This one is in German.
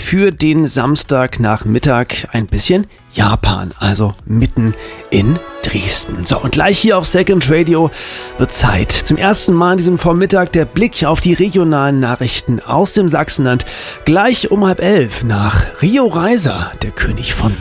für den Samstagnachmittag ein bisschen Japan, also mitten in Dresden. So, und gleich hier auf Second Radio wird Zeit. Zum ersten Mal an diesem Vormittag der Blick auf die regionalen Nachrichten aus dem Sachsenland. Gleich um 10:30 nach Rio Reiser, der König von